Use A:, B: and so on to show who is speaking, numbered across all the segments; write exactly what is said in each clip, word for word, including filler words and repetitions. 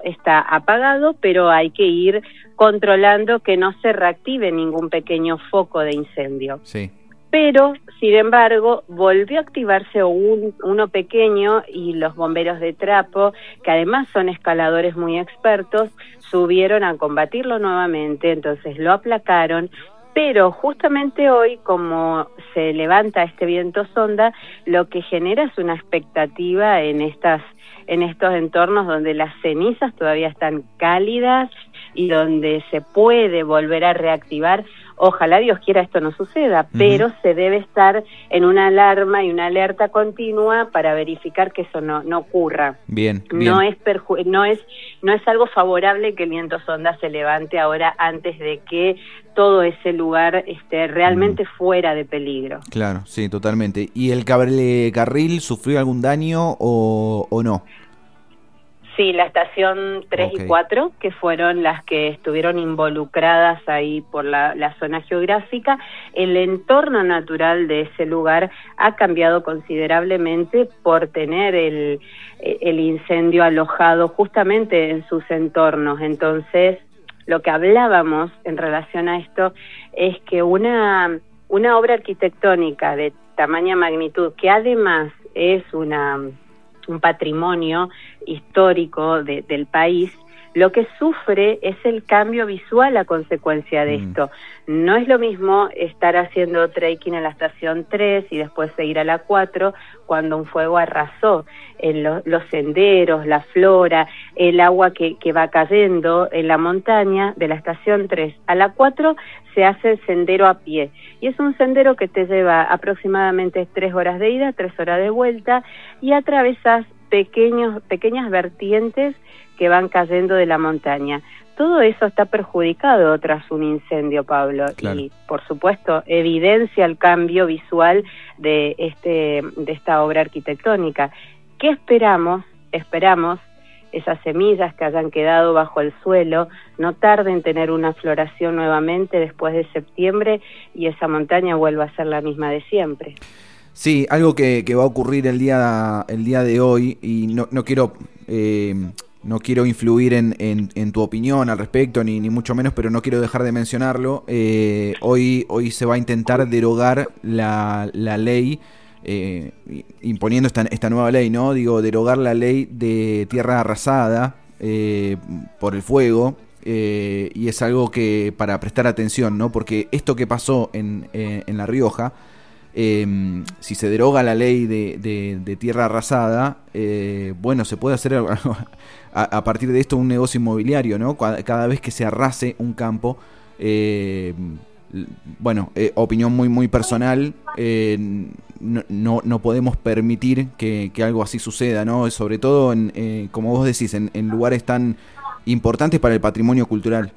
A: está apagado, pero hay que ir controlando que no se reactive ningún pequeño foco de incendio.
B: Sí.
A: Pero, sin embargo, volvió a activarse un, uno pequeño y los bomberos de trapo, que además son escaladores muy expertos, subieron a combatirlo nuevamente, entonces lo aplacaron. Pero justamente hoy, como se levanta este viento sonda, lo que genera es una expectativa en estas, en estos entornos donde las cenizas todavía están cálidas y donde se puede volver a reactivar. Ojalá Dios quiera esto no suceda, uh-huh. pero se debe estar en una alarma y una alerta continua para verificar que eso no, no ocurra.
B: Bien, bien.
A: No es perju- no es no es algo favorable que el viento sonda se levante ahora antes de que todo ese lugar esté realmente uh-huh. fuera de peligro.
B: Claro, sí, totalmente. ¿Y el cable carril sufrió algún daño o, o no?
A: Sí, la estación tres
B: okay.
A: y cuatro, que fueron las que estuvieron involucradas ahí por la, la zona geográfica. El entorno natural de ese lugar ha cambiado considerablemente por tener el, el incendio alojado justamente en sus entornos. Entonces, lo que hablábamos en relación a esto es que una, una obra arquitectónica de tamaña magnitud, que además es una... un patrimonio histórico de, del país, lo que sufre es el cambio visual a consecuencia de mm. esto. No es lo mismo estar haciendo trekking en la estación tres y después seguir a la cuatro cuando un fuego arrasó en lo, los senderos, la flora, el agua que, que va cayendo en la montaña de la estación tres. A la cuatro se hace el sendero a pie y es un sendero que te lleva aproximadamente tres horas de ida, tres horas de vuelta y atravesas pequeños, pequeñas vertientes que van cayendo de la montaña. Todo eso está perjudicado tras un incendio, Pablo, claro. y por supuesto evidencia el cambio visual de este de esta obra arquitectónica. ¿Qué esperamos? Esperamos esas semillas que hayan quedado bajo el suelo no tarden en tener una floración nuevamente después de septiembre y esa montaña vuelva a ser la misma de siempre.
B: Sí, algo que, que va a ocurrir el día el día de hoy y no, no quiero eh, no quiero influir en, en, en tu opinión al respecto ni, ni mucho menos, pero no quiero dejar de mencionarlo. Eh, hoy hoy se va a intentar derogar la, la ley eh, imponiendo esta esta nueva ley, ¿no? Digo, derogar la ley de tierra arrasada eh, por el fuego. Eh, y es algo que para prestar atención, ¿no? Porque esto que pasó en, en, en La Rioja, eh, si se deroga la ley de, de, de tierra arrasada, eh, bueno, se puede hacer a, a partir de esto un negocio inmobiliario, ¿no? Cada, cada vez que se arrase un campo, eh, bueno, eh, opinión muy muy personal, eh, no, no, no podemos permitir que, que algo así suceda, ¿no? Sobre todo, en, eh, como vos decís, en, en lugares tan importantes para el patrimonio cultural.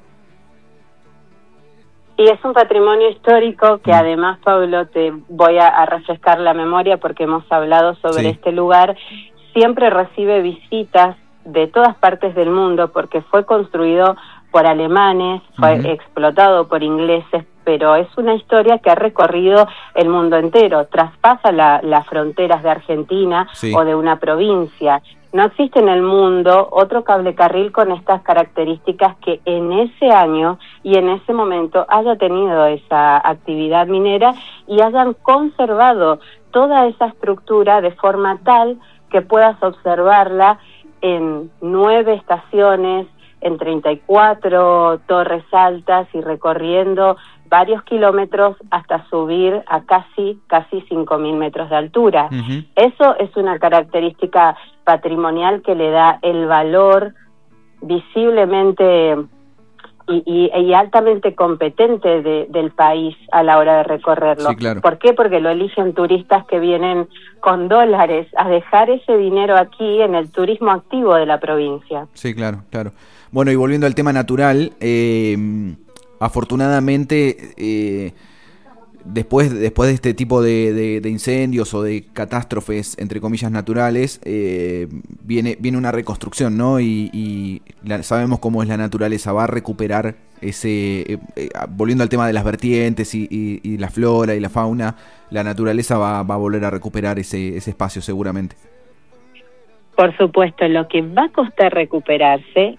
A: Y es un patrimonio histórico que además, Pablo, te voy a, a refrescar la memoria porque hemos hablado sobre sí. este lugar, siempre recibe visitas de todas partes del mundo porque fue construido por alemanes, fue uh-huh. explotado por ingleses, pero es una historia que ha recorrido el mundo entero, traspasa la, las fronteras de Argentina sí. o de una provincia. No existe en el mundo otro cable carril con estas características que en ese año y en ese momento haya tenido esa actividad minera y hayan conservado toda esa estructura de forma tal que puedas observarla en nueve estaciones, en treinta y cuatro torres altas y recorriendo varios kilómetros hasta subir a casi casi cinco mil metros de altura. Uh-huh. Eso es una característica patrimonial que le da el valor visiblemente y, y, y altamente competente de, del país a la hora de recorrerlo.
B: Sí, claro.
A: ¿Por qué? Porque lo eligen turistas que vienen con dólares a dejar ese dinero aquí en el turismo activo de la provincia.
B: Sí, claro, claro. Bueno, y volviendo al tema natural, eh, afortunadamente, eh, después, después de este tipo de, de, de incendios o de catástrofes, entre comillas, naturales, eh, viene, viene una reconstrucción, ¿no? Y, y la, sabemos cómo es la naturaleza, va a recuperar ese... Eh, eh, volviendo al tema de las vertientes y, y, y la flora y la fauna, la naturaleza va, va a volver a recuperar ese, ese espacio seguramente.
A: Por supuesto, lo que va a costar recuperarse